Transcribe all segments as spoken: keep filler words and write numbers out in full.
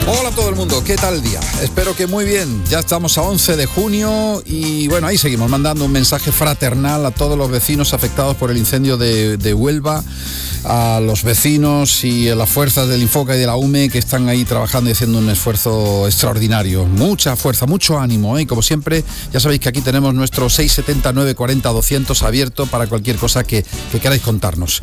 Hola a todo el mundo, ¿qué tal el día? Espero que muy bien, ya estamos a once de junio y bueno, ahí seguimos mandando un mensaje fraternal a todos los vecinos afectados por el incendio de, de Huelva, a los vecinos y a las fuerzas del Infoca y de la U M E que están ahí trabajando y haciendo un esfuerzo extraordinario. Mucha fuerza, mucho ánimo, ¿eh? Y como siempre, ya sabéis que aquí tenemos nuestro seis setenta, nueve cuarenta, doscientos abierto para cualquier cosa que, que queráis contarnos.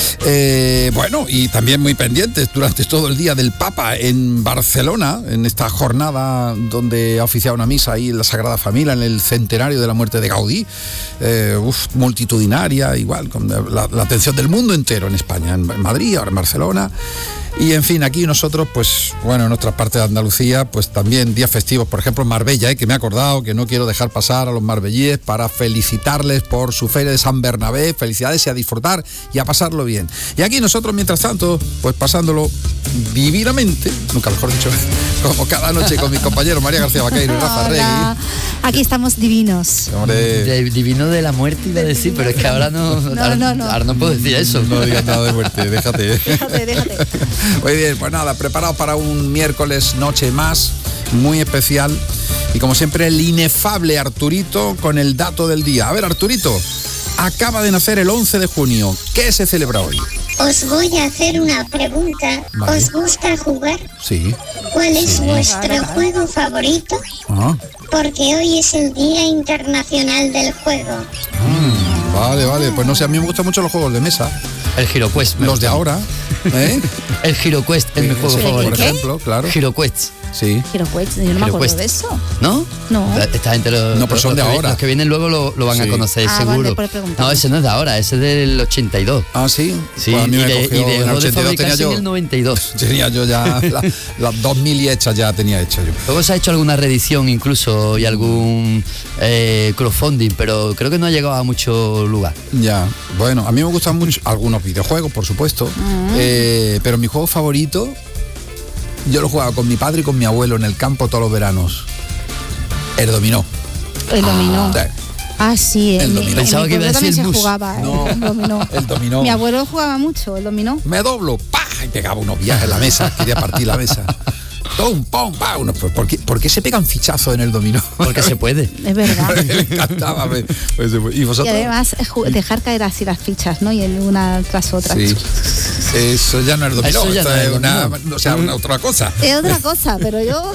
Eh, bueno, y también muy pendientes durante todo el día del Papa en Barcelona, en esta jornada donde ha oficiado una misa ahí en la Sagrada Familia, en el centenario de la muerte de Gaudí, eh, uf, multitudinaria, igual, con la, la atención del mundo entero en España. En Madrid, ahora en Barcelona. Y en fin, aquí nosotros, pues bueno, en otras partes de Andalucía, pues también días festivos, por ejemplo en Marbella, ¿eh? Que me he acordado que no quiero dejar pasar a los marbellíes para felicitarles por su feria de San Bernabé. Felicidades y a disfrutar y a pasarlo bien. Y aquí nosotros, mientras tanto, pues pasándolo divinamente, nunca mejor dicho, como cada noche con mis compañeros María García Vaqueiro y Rafa Regui. Aquí estamos divinos. De, divino de la muerte iba a decir, pero es que ahora no, no, ahora, no, no. ahora no puedo decir eso. No digas nada de muerte, déjate. Déjate, déjate. Muy bien, pues nada, preparados para un miércoles noche más, muy especial. Y como siempre, el inefable Arturito con el dato del día. A ver, Arturito, acaba de nacer el once de junio. ¿Qué se celebra hoy? Os voy a hacer una pregunta. Vale. ¿Os gusta jugar? Sí. ¿Cuál es Sí. vuestro Vale, vale. juego favorito? Ah, Porque hoy es el Día Internacional del Juego. mm, vale, vale. Pues no sé, a mí me gustan mucho los juegos de mesa. El HeroQuest. me Los de gusta. ahora. ¿Eh? El HeroQuest es mi juego Sí, favorito. por ¿Qué? ejemplo, claro. HeroQuest, Sí. HeroQuest, yo no me acuerdo HeroQuest. de eso. ¿no? No. Esta gente lo, No, pues son los de que vi- ahora. Los que vienen luego lo, lo van Sí. a conocer, Ah, seguro. vale, por preguntar. No, ese no es de ahora, ese es del ochenta y dos. Ah, sí. Sí, Pues a mí y, me de, cogió y en el dejó de ochenta y dos tenía fabricarse yo. en el noventa y dos. Tenía yo ya la- las dos mil y hechas ya tenía hecha yo. Luego se ha hecho alguna reedición incluso y algún eh, crowdfunding, pero creo que no ha llegado a mucho lugar. Ya, bueno, a mí me gustan mucho algunos videojuegos, por supuesto, eh, pero mi juego favorito, yo lo jugaba con mi padre y con mi abuelo en el campo todos los veranos. El dominó. El dominó. Sí. Ah, sí. El en mi- dominó. en Pensaba mi que iba a pueblo también decir se mus. jugaba, ¿eh? No. El dominó. El dominó. Mi abuelo jugaba mucho, el dominó. Me doblo, ¡pah! Y pegaba unos viajes en la mesa, quería partir la mesa. ¡Pum, pum, pa! Uno, pues, ¿por, qué, ¿Por qué se pegan fichazos en el dominó? Porque se puede. Es verdad. Me encantaba. me- pues, ¿Y Y vosotros? además eh, ju- dejar caer así las fichas, ¿no? Y en una tras otra. Sí. Eso ya no es dominó, Eso ya esto no es es una, dominó. o sea, una otra cosa. Es otra cosa, pero yo...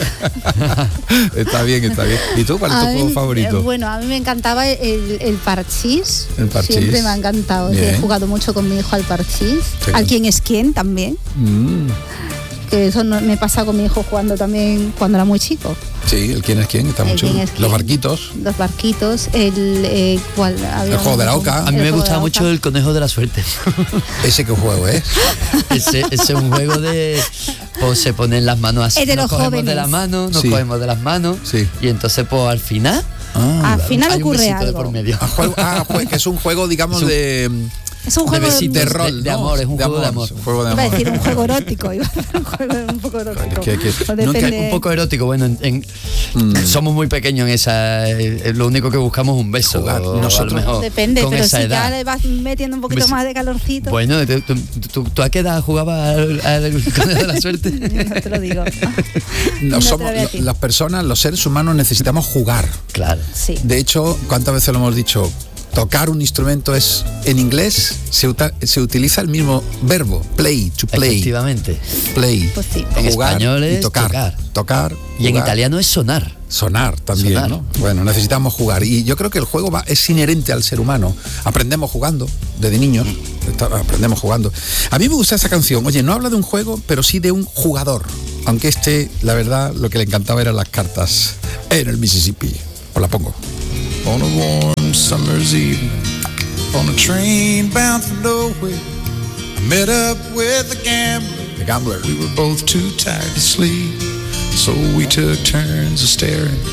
Está bien, está bien. ¿Y tú cuál es tu A juego mí, favorito? eh, bueno, a mí me encantaba el, el parchís. El parchís. Siempre me ha encantado. Bien. He jugado mucho con mi hijo al parchís. Sí. Al quién es quién también. Mm, Que eso no, me pasa con mi hijo jugando también cuando era muy chico. sí, el quién es quién, está El muy chulo. quién es quién. Los barquitos, Los barquitos, el... Eh, ¿cuál? Había El juego uno de la con- oca. A mí el me juego de gustaba la mucho oca. el conejo de la suerte. ese que juego es. Ese, ese es un juego de... Pues se ponen las manos así. Es de nos los cogemos jóvenes. de la mano, nos Sí. cogemos de las manos. Sí. Y entonces, pues al final... Ah, Al final hay un ocurre besito de algo. por medio. Ah, juego- ah, jue- que es un juego, digamos, Es un- de, Es un de juego besitos, de de- rol, de ¿no? amor, es un juego de amor. es un juego de Iba a amor. decir un juego erótico, iba a decir un juego un poco erótico. Que- que- O nunca- depende- Un poco erótico, bueno, en, en- Mm. somos muy pequeños en esa, eh, lo único que buscamos es un beso. Jugar. o Nosotros- a lo mejor Depende, con pero esa si edad. ya le vas metiendo un poquito Besi- más de calorcito, Bueno, ¿tú, tú, tú- tú a qué edad jugabas al, al conejo de la suerte? no te lo digo. No No te somos, lo voy a decir. las personas, los seres humanos necesitamos jugar. Claro. Sí. De hecho, ¿cuántas veces lo hemos dicho? Tocar un instrumento es, en inglés, se, uta- se utiliza el mismo verbo, play, to play. Efectivamente. Play. Pues sí. En Jugar español y es tocar. tocar. Tocar. Y en jugar, italiano es sonar. Sonar también, Sonar. ¿no? Bueno, necesitamos jugar. Y yo creo que el juego va, es inherente al ser humano. Aprendemos jugando, desde niños. está- Aprendemos jugando. A mí me gusta esa canción. Oye, no habla de un juego, pero sí de un jugador. Aunque este, la verdad, lo que le encantaba eran las cartas en el Mississippi. Os la pongo. On a warm summer's evening, on a train bound for nowhere, I met up with a gambler. The Gambler. We were both too tired to sleep, so we took turns of staring